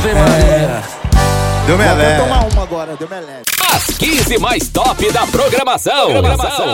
Ave Maria. Deu melé. Vou tomar uma agora, deu melé. As 15 mais top da programação.